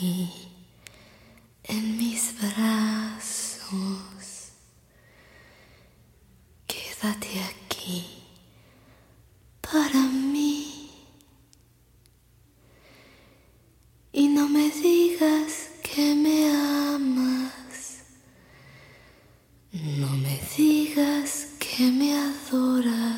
aquí en mis brazos. Quédate aquí para mí y no me digas que me amas, no me digas que me adoras.